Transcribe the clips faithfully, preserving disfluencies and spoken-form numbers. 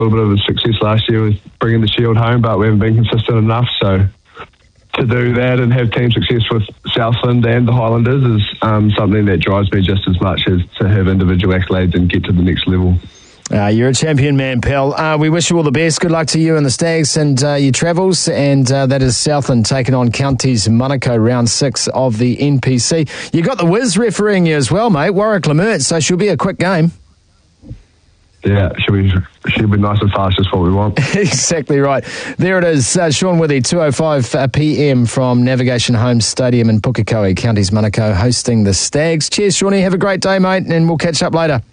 little bit of a success last year with bringing the Shield home, but we haven't been consistent enough. So to do that and have team success with Southland and the Highlanders is um, something that drives me just as much as to have individual accolades and get to the next level. Uh, you're a champion, man, pal. Uh, we wish you all the best. Good luck to you and the Stags and uh, your travels. And uh, that is Southland taking on Counties Manukau, round six of the N P C. You got the Wiz refereeing you as well, mate. Warwick Lemert, so she'll be a quick game. Yeah, she'll be, she'll be nice and fast, just what we want. Exactly right. There it is. Uh, Sean Withy, two oh five p.m. from Navigation Homes Stadium in Pukekohe, Counties Manukau, hosting the Stags. Cheers, Shawnee. Have a great day, mate, and we'll catch up later.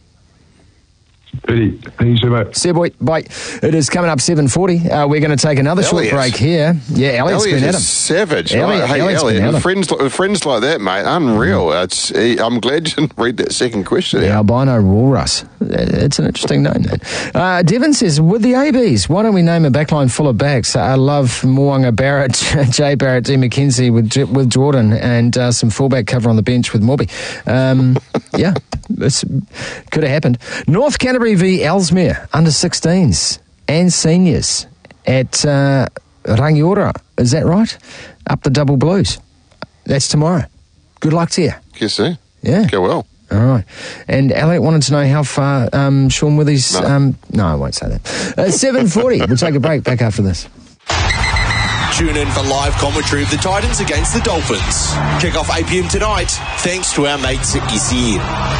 Ready. Thank you, mate. See you, boy. Bye. It is coming up seven forty. Uh, we're going to take another Elliot. short break here. Yeah, Elliot's Elliot been at is him. savage. Elliot, hey, Elliot's Elliot, been at with him. friends, with friends like that, mate, unreal. It's, I'm glad you didn't read that second question. The albino walrus. It's an interesting name, man. Uh, Devon says, with the A Bs, why don't we name a backline full of backs? I love Mo'unga Barrett, Jay Barrett, D. McKenzie with with Jordan, and uh, some fullback cover on the bench with Morby. Um, yeah, it could have happened. North Canterbury v Ellesmere, under sixteens and seniors at uh, Rangiora. Is that right? Up the double blues. That's tomorrow. Good luck to you. Yes, sir. Yeah. Go well. All right. And Elliot wanted to know how far um, Sean Withy's... No. Um, no, I won't say that. Uh, seven forty. We'll take a break. Back after this. Tune in for live commentary of the Titans against the Dolphins. Kick off eight p.m. tonight, thanks to our mates at E C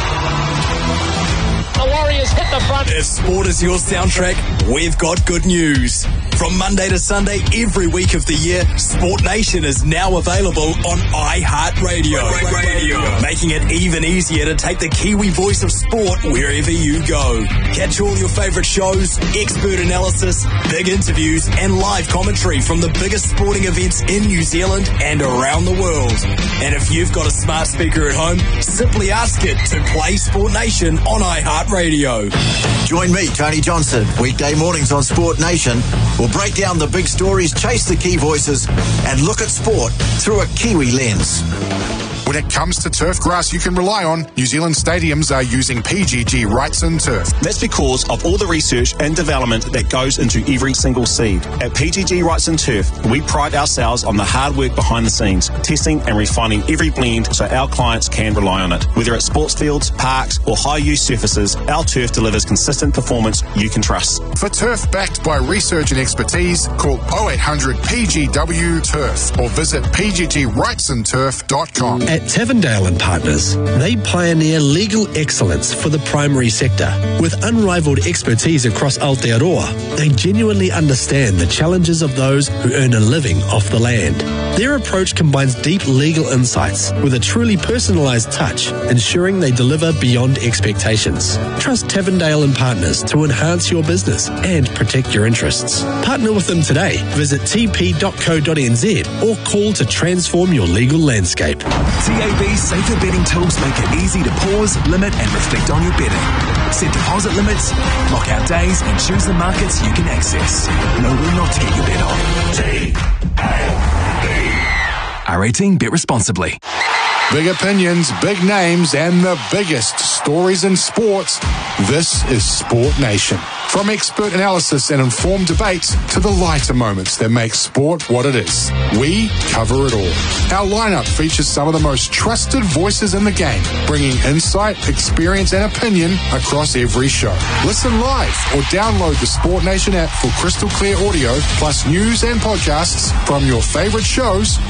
N. The Warriors hit the front. If sport is your soundtrack, we've got good news. From Monday to Sunday, every week of the year, Sport Nation is now available on iHeartRadio. Radio. Making it even easier to take the Kiwi voice of sport wherever you go. Catch all your favourite shows, expert analysis, big interviews, and live commentary from the biggest sporting events in New Zealand and around the world. And if you've got a smart speaker at home, simply ask it to play Sport Nation on iHeartRadio. Join me, Tony Johnson, weekday mornings on Sport Nation. We'll break down the big stories, chase the key voices, and look at sport through a Kiwi lens. When it comes to turf grass you can rely on, New Zealand stadiums are using P G G Wrightson Turf. That's because of all the research and development that goes into every single seed. At P G G Wrightson Turf, we pride ourselves on the hard work behind the scenes, testing and refining every blend so our clients can rely on it. Whether it's sports fields, parks, or high-use surfaces, our turf delivers consistent performance you can trust. For turf backed by research and expertise, call oh eight hundred P G W Turf or visit p g g wrightson turf dot com. At Tavendale and Partners, they pioneer legal excellence for the primary sector. With unrivaled expertise across Aotearoa, they genuinely understand the challenges of those who earn a living off the land. Their approach combines deep legal insights with a truly personalised touch, ensuring they deliver beyond expectations. Trust Tavendale and Partners to enhance your business and protect your interests. Partner with them today. Visit t p dot co dot n z or call to transform your legal landscape. T A B's safer betting tools make it easy to pause, limit and reflect on your betting. Set deposit limits, lock out days and choose the markets you can access. Know when not to get your bet on. T A B. R eighteen, bet responsibly. Big opinions, big names, and the biggest stories in sports. This is Sport Nation. From expert analysis and informed debates to the lighter moments that make sport what it is, we cover it all. Our lineup features some of the most trusted voices in the game, bringing insight, experience, and opinion across every show. Listen live or download the Sport Nation app for crystal clear audio, plus news and podcasts from your favorite shows